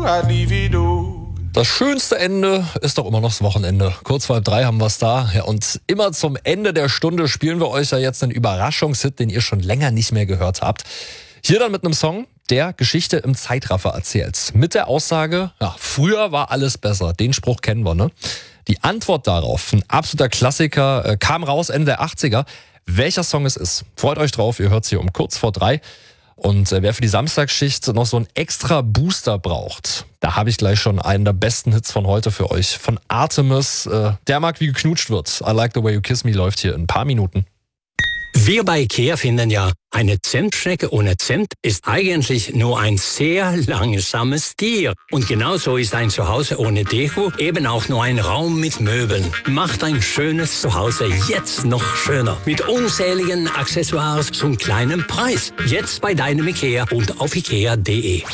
Das schönste Ende ist doch immer noch das Wochenende. Kurz vor 3 haben wir es da. Ja, und immer zum Ende der Stunde spielen wir euch ja jetzt einen Überraschungshit, den ihr schon länger nicht mehr gehört habt. Hier dann mit einem Song, der Geschichte im Zeitraffer erzählt. Mit der Aussage, ja, früher war alles besser. Den Spruch kennen wir, ne? Die Antwort darauf, ein absoluter Klassiker, kam raus Ende der 80er. Welcher Song es ist, freut euch drauf. Ihr hört es hier um kurz vor 3. Und wer für die Samstagsschicht noch so einen extra Booster braucht, da habe ich gleich schon einen der besten Hits von heute für euch. Von Artemis, der mag wie geknutscht wird. I Like the Way You Kiss Me läuft hier in ein paar Minuten. Wir bei IKEA finden ja, eine Zimtschnecke ohne Zimt ist eigentlich nur ein sehr langsames Tier. Und genauso ist ein Zuhause ohne Deko eben auch nur ein Raum mit Möbeln. Macht ein schönes Zuhause jetzt noch schöner. Mit unzähligen Accessoires zum kleinen Preis. Jetzt bei deinem IKEA und auf ikea.de.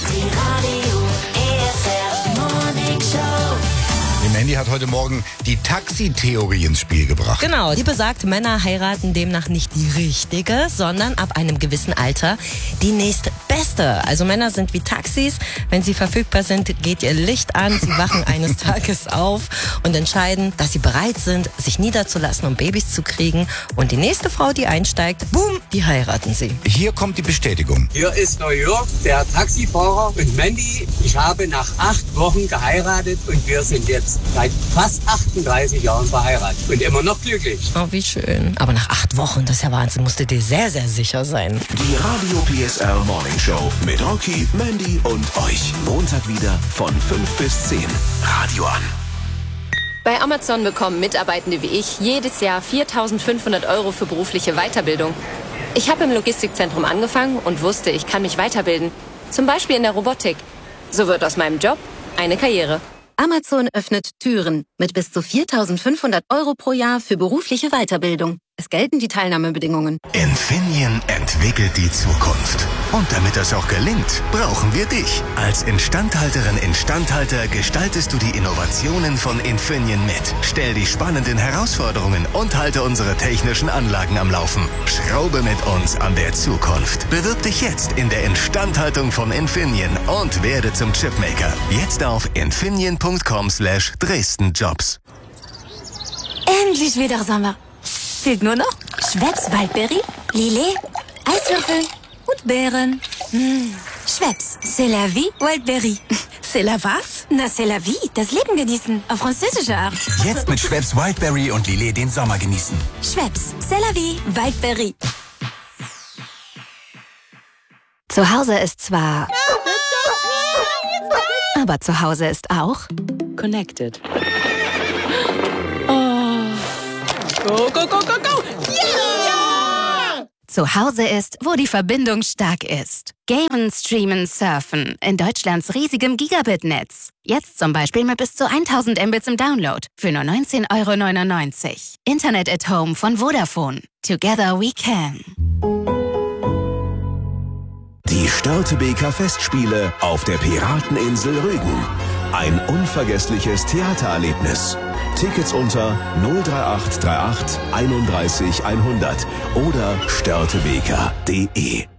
Mandy hat heute Morgen die Taxi-Theorie ins Spiel gebracht. Genau, die besagt, Männer heiraten demnach nicht die richtige, sondern ab einem gewissen Alter die nächstbeste. Also Männer sind wie Taxis. Wenn sie verfügbar sind, geht ihr Licht an. Sie wachen eines Tages auf und entscheiden, dass sie bereit sind, sich niederzulassen, um Babys zu kriegen. Und die nächste Frau, die einsteigt, boom, die heiraten sie. Hier kommt die Bestätigung. Hier ist New York, der Taxifahrer und Mandy. Ich habe nach 8 Wochen geheiratet und wir sind jetzt seit fast 38 Jahren verheiratet und immer noch glücklich. Oh, wie schön. Aber nach 8 Wochen, das ist ja Wahnsinn, musst du dir sehr, sehr sicher sein. Die Radio PSR Morning Show mit Rocky, Mandy und euch. Montag wieder von 5 bis 10. Radio an. Bei Amazon bekommen Mitarbeitende wie ich jedes Jahr 4.500 € für berufliche Weiterbildung. Ich habe im Logistikzentrum angefangen und wusste, ich kann mich weiterbilden. Zum Beispiel in der Robotik. So wird aus meinem Job eine Karriere. Amazon öffnet Türen mit bis zu 4.500 € pro Jahr für berufliche Weiterbildung. Es gelten die Teilnahmebedingungen. Infineon entwickelt die Zukunft. Und damit das auch gelingt, brauchen wir dich. Als Instandhalterin/Instandhalter gestaltest du die Innovationen von Infineon mit. Stell die spannenden Herausforderungen und halte unsere technischen Anlagen am Laufen. Schraube mit uns an der Zukunft. Bewirb dich jetzt in der Instandhaltung von Infineon und werde zum Chipmaker. Jetzt auf infineon.com/Dresden-Jobs. Endlich wieder Sommer. Fehlt nur noch Schweppes Waldbeere, Lillet, Eiswürfel und Beeren. Schweppes, c'est la vie, Waldbeere. C'est la was? Na, c'est la vie, das Leben genießen, auf französische Art. Jetzt mit Schweppes Wildberry und Lillet den Sommer genießen. Schweppes, c'est la vie, Waldbeere. Zu Hause ist zwar... aber zu Hause ist auch... Connected. Go, go, go, go, go! Yeah! Zu Hause ist, wo die Verbindung stark ist. Gamen, streamen, surfen in Deutschlands riesigem Gigabit-Netz. Jetzt zum Beispiel mit bis zu 1000 Mbits im Download für nur 19,99 €. Internet at Home von Vodafone. Together we can. Die Störtebeker Festspiele auf der Pirateninsel Rügen. Ein unvergessliches Theatererlebnis. Tickets unter 03838 31 100 oder störtebeker.de.